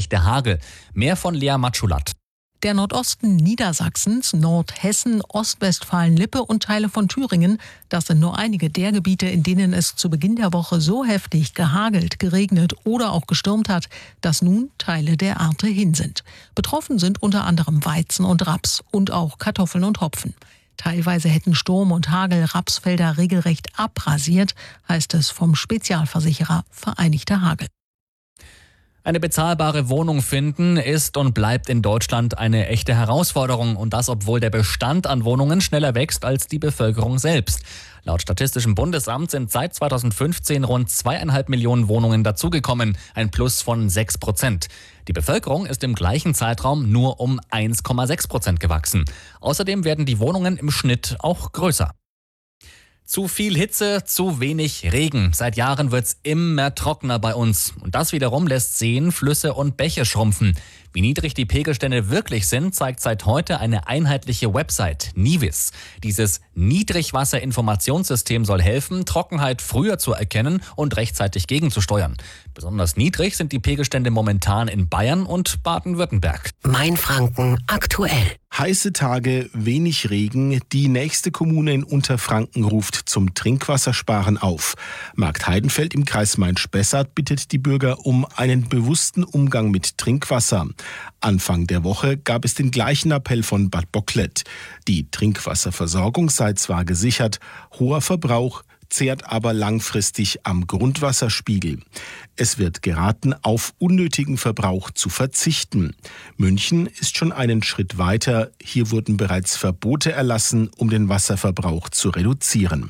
echter Hagel. Mehr von Lea Matschulat. Der Nordosten Niedersachsens, Nordhessen, Ostwestfalen-Lippe und Teile von Thüringen, das sind nur einige der Gebiete, in denen es zu Beginn der Woche so heftig gehagelt, geregnet oder auch gestürmt hat, dass nun Teile der Ernte hin sind. Betroffen sind unter anderem Weizen und Raps und auch Kartoffeln und Hopfen. Teilweise hätten Sturm und Hagel Rapsfelder regelrecht abrasiert, heißt es vom Spezialversicherer Vereinigter Hagel. Eine bezahlbare Wohnung finden ist und bleibt in Deutschland eine echte Herausforderung. Und das, obwohl der Bestand an Wohnungen schneller wächst als die Bevölkerung selbst. Laut Statistischem Bundesamt sind seit 2015 rund 2,5 Millionen Wohnungen dazugekommen, ein Plus von 6%. Die Bevölkerung ist im gleichen Zeitraum nur um 1,6% gewachsen. Außerdem werden die Wohnungen im Schnitt auch größer. Zu viel Hitze, zu wenig Regen. Seit Jahren wird's immer trockener bei uns. Und das wiederum lässt Seen, Flüsse und Bäche schrumpfen. Wie niedrig die Pegelstände wirklich sind, zeigt seit heute eine einheitliche Website, Nivis. Dieses Niedrigwasserinformationssystem soll helfen, Trockenheit früher zu erkennen und rechtzeitig gegenzusteuern. Besonders niedrig sind die Pegelstände momentan in Bayern und Baden-Württemberg. Mainfranken aktuell. Heiße Tage, wenig Regen. Die nächste Kommune in Unterfranken ruft zum Trinkwassersparen auf. Markt Heidenfeld im Kreis Main-Spessart bittet die Bürger um einen bewussten Umgang mit Trinkwasser. Anfang der Woche gab es den gleichen Appell von Bad Bocklet. Die Trinkwasserversorgung sei zwar gesichert, hoher Verbrauch zehrt aber langfristig am Grundwasserspiegel. Es wird geraten, auf unnötigen Verbrauch zu verzichten. München ist schon einen Schritt weiter. Hier wurden bereits Verbote erlassen, um den Wasserverbrauch zu reduzieren.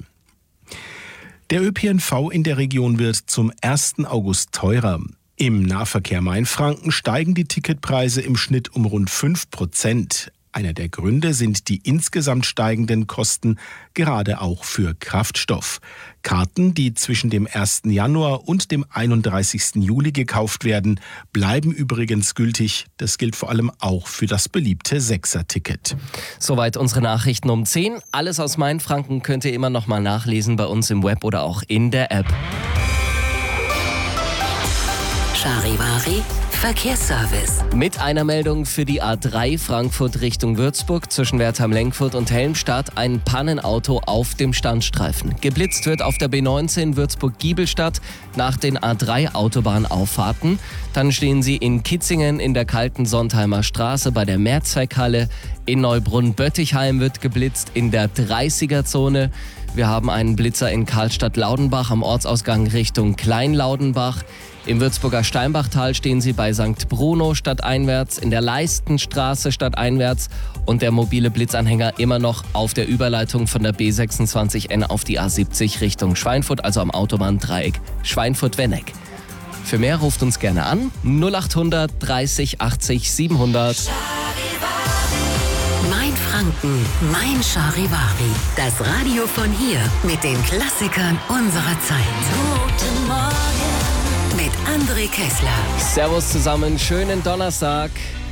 Der ÖPNV in der Region wird zum 1. August teurer. Im Nahverkehr Mainfranken steigen die Ticketpreise im Schnitt um rund 5%. Einer der Gründe sind die insgesamt steigenden Kosten, gerade auch für Kraftstoff. Karten, die zwischen dem 1. Januar und dem 31. Juli gekauft werden, bleiben übrigens gültig. Das gilt vor allem auch für das beliebte 6er-Ticket. Soweit unsere Nachrichten um 10. Alles aus Mainfranken könnt ihr immer noch mal nachlesen bei uns im Web oder auch in der App. Charivari Verkehrsservice. Mit einer Meldung für die A3 Frankfurt Richtung Würzburg zwischen Wertheim-Lenkfurt und Helmstadt ein Pannenauto auf dem Standstreifen. Geblitzt wird auf der B19 Würzburg-Giebelstadt nach den A3-Autobahnauffahrten. Dann stehen sie in Kitzingen in der kalten Sontheimer Straße bei der Mehrzweckhalle. In Neubrunn-Böttichheim wird geblitzt in der 30er-Zone. Wir haben einen Blitzer in Karlstadt-Laudenbach am Ortsausgang Richtung Kleinlaudenbach. Im Würzburger Steinbachtal stehen sie bei St. Bruno stadteinwärts, in der Leistenstraße stadteinwärts und der mobile Blitzanhänger immer noch auf der Überleitung von der B26N auf die A70 Richtung Schweinfurt, also am Autobahndreieck Schweinfurt-Wenneck. Für mehr ruft uns gerne an 0800 30 80 700. Mainfranken, Mein Charivari. Das Radio von hier mit den Klassikern unserer Zeit. Guten Morgen mit André Kessler. Servus zusammen, schönen Donnerstag.